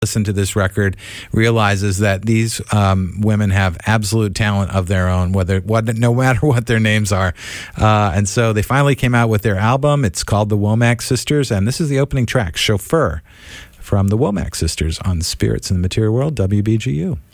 listen to this record realizes that these women have absolute talent of their own, no matter what their names are. And so they finally came out with their album. It's called the Womack Sisters, and this is the opening track, Chauffeur, from the Womack Sisters on Spirits in the Material World, WBGU.